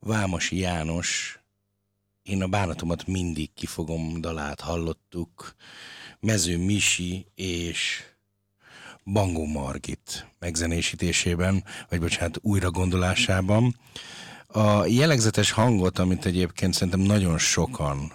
Vámosi János, Én a bánatomat mindig kifogom dalát hallottuk, Mező Misi és Bangó Margit megzenésítésében, vagy bocsánat, újra gondolásában. A jellegzetes hangot, amit egyébként szerintem nagyon sokan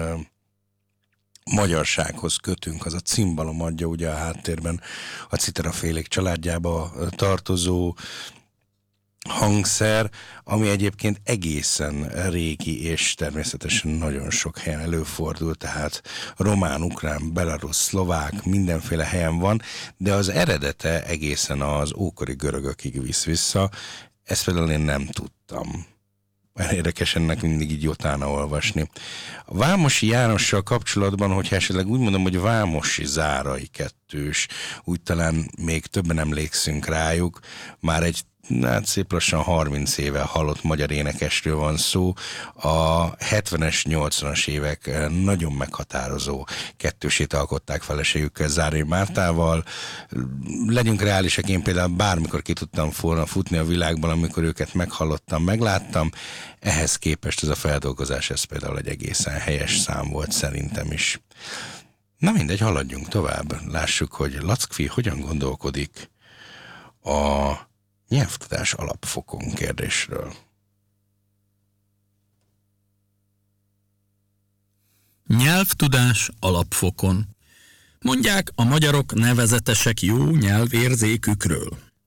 magyarsághoz kötünk, az a cimbalom adja ugye a háttérben, a citarafélék családjába tartozó hangszer, ami egyébként egészen régi, és természetesen nagyon sok helyen előfordul, tehát román, ukrán, belarusz, szlovák, mindenféle helyen van, de az eredete egészen az ókori görögökig visz vissza. Ezt például én nem tudtam. Érdekes ennek mindig így utána olvasni. A Vámosi Jánossal kapcsolatban, hogyha esetleg úgy mondom, hogy Vámosi Zárai kettős, úgy talán még többen emlékszünk rájuk, már egy szép lassan 30 éve halott magyar énekesről van szó. A 70-es, 80-as évek nagyon meghatározó kettősét alkották feleségükkel, Zárai Mártával. Legyünk reálisak, én például bármikor ki tudtam futni a világban, amikor őket meghallottam, megláttam. Ehhez képest ez a feldolgozás, ez például egy egészen helyes szám volt szerintem is. Na mindegy, haladjunk tovább. Lássuk, hogy Lackfi hogyan gondolkodik a nyelvtudás alapfokon kérdésről. Nyelvtudás alapfokon. Mondják a magyarok nevezetesek jó nyelvérzékükről.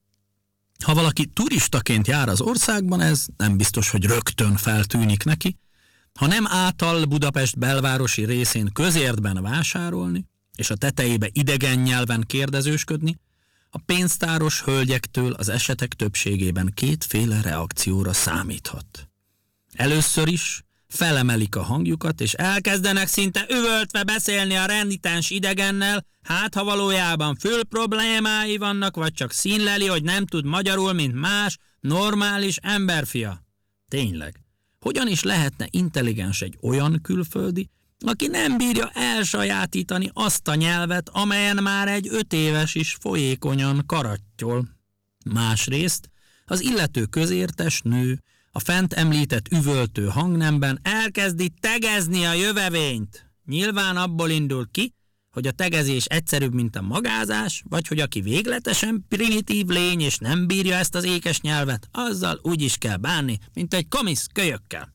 Ha valaki turistaként jár az országban, ez nem biztos, hogy rögtön feltűnik neki. Ha nem átal Budapest belvárosi részén közértben vásárolni, és a tetejébe idegen nyelven kérdezősködni, a pénztáros hölgyektől az esetek többségében kétféle reakcióra számíthat. Először is felemelik a hangjukat, és elkezdenek szinte üvöltve beszélni a renitens idegennel, hát ha valójában fül problémái vannak, vagy csak színleli, hogy nem tud magyarul, mint más, normális emberfia. Tényleg, hogyan is lehetne intelligens egy olyan külföldi, aki nem bírja elsajátítani azt a nyelvet, amelyen már egy 5 éves is folyékonyan karattyol. Másrészt az illető közértes nő a fent említett üvöltő hangnemben elkezdi tegezni a jövevényt. Nyilván abból indul ki, hogy a tegezés egyszerűbb, mint a magázás, vagy hogy aki végletesen primitív lény és nem bírja ezt az ékes nyelvet, azzal úgy is kell bánni, mint egy komisz kölyökkel.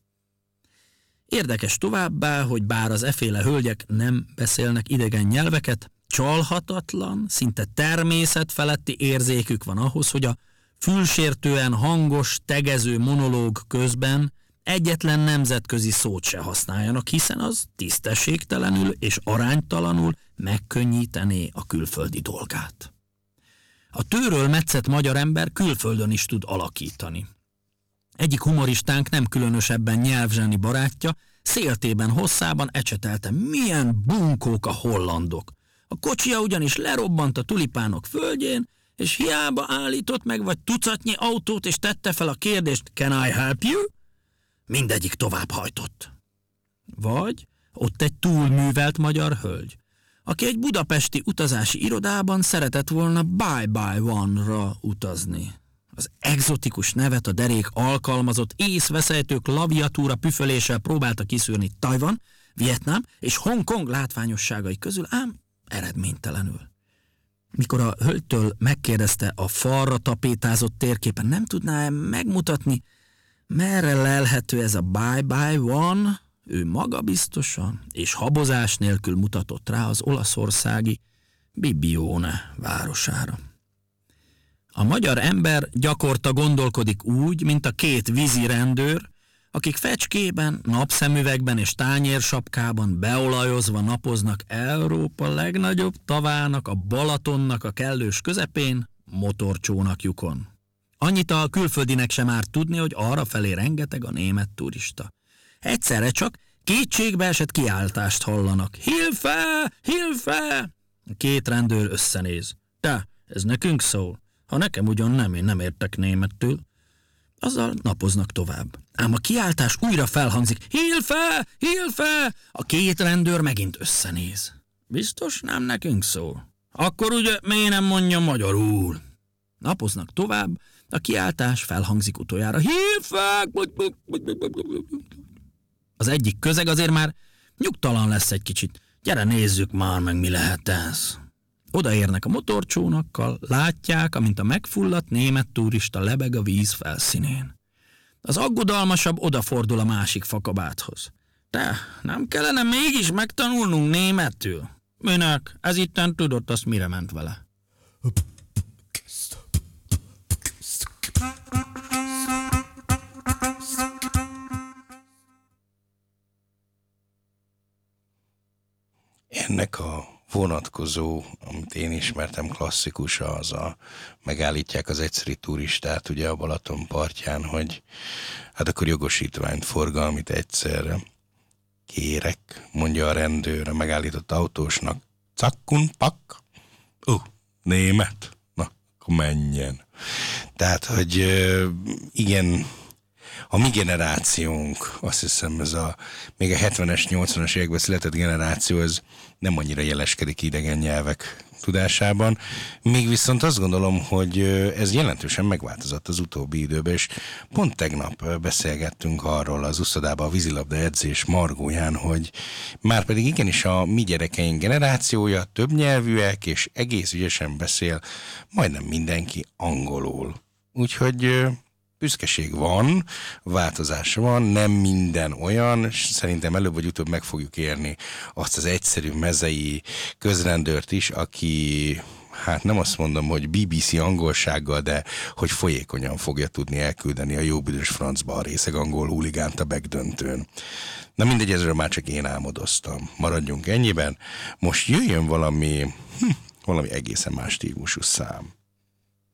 Érdekes továbbá, hogy bár az efféle hölgyek nem beszélnek idegen nyelveket, csalhatatlan, szinte természetfeletti érzékük van ahhoz, hogy a fülsértően hangos, tegező monológ közben egyetlen nemzetközi szót se használjanak, hiszen az tisztességtelenül és aránytalanul megkönnyítené a külföldi dolgát. A tőről metszett magyar ember külföldön is tud alakítani. Egyik humoristánk nem különösebben nyelvzseni barátja, széltében hosszában ecsetelte, milyen bunkók a hollandok. A kocsija ugyanis lerobbant a tulipánok földjén, és hiába állított meg vagy tucatnyi autót, és tette fel a kérdést, can I help you? Mindegyik tovább hajtott. Vagy ott egy túlművelt magyar hölgy, aki egy budapesti utazási irodában szeretett volna Bye-Bye One-ra utazni. Az egzotikus nevet a derék alkalmazott észveszejtő klaviatúra püföléssel próbálta kiszűrni Tajvan, Vietnám és Hongkong látványosságai közül, ám eredménytelenül. Mikor a hölgytől megkérdezte a falra tapétázott térképen, nem tudná megmutatni, merre lelhető ez a Bye-Bye One, ő magabiztosan és habozás nélkül mutatott rá az olaszországi Bibione városára. A magyar ember gyakorta gondolkodik úgy, mint a 2 vízirendőr, akik fecskében, napszemüvegben és tányérsapkában beolajozva napoznak Európa legnagyobb tavának, a Balatonnak a kellős közepén, motorcsónakjukon. Annyit a külföldinek sem árt tudni, hogy arrafelé rengeteg a német turista. Egyszerre csak kétségbeesett kiáltást hallanak. Hilfe! Hilfe! A 2 rendőr összenéz. De, ez nekünk szól. Ha nekem ugyan nem, én nem értek németül. Azzal napoznak tovább. Ám a kiáltás újra felhangzik. Hilfe! Hilfe! A 2 rendőr megint összenéz. Biztos nem nekünk szól? Akkor ugye miért nem mondja magyarul? Napoznak tovább, A kiáltás felhangzik utoljára. Hívják! Az egyik közeg azért már nyugtalan lesz egy kicsit. Gyere, nézzük már meg, mi lehet ez. Odaérnek a motorcsónakkal, látják, amint a megfulladt német turista lebeg a víz felszínén. Az aggodalmasabb odafordul a másik fakabáthoz. Te, nem kellene mégis megtanulnunk németül? Minek? Ez itten tudott, azt mire ment vele. Ennek a vonatkozó, amit én ismertem klasszikusa, az a megállítják az egyszerű turistát ugye a Balaton partján, hogy hát akkor jogosítványt, forgalmit egyszerre. Kérek, mondja a rendőr a megállított autósnak. Cakkun pak? Német? Na, akkor menjen. Tehát, hogy igen, a mi generációnk, azt hiszem ez még a 70-es, 80-as években született generáció, ez nem annyira jeleskedik idegen nyelvek tudásában. Még viszont azt gondolom, hogy ez jelentősen megváltozott az utóbbi időben, és pont tegnap beszélgettünk arról az uszodában a vízilabda edzés margóján, hogy már pedig igenis a mi gyerekeink generációja többnyelvűek, és egész ügyesen beszél majdnem mindenki angolul. Úgyhogy büszkeség van, változás van, nem minden olyan, és szerintem előbb vagy utóbb meg fogjuk érni azt az egyszerű mezei közrendőrt is, aki, hát nem azt mondom, hogy BBC angolsággal, de hogy folyékonyan fogja tudni elküldeni a jó büdös francba a részeg angol huligánt a megdöntőn. Na mindegy, ezről már csak én álmodoztam. Maradjunk ennyiben. Most jöjjön valami egészen más stílusú szám.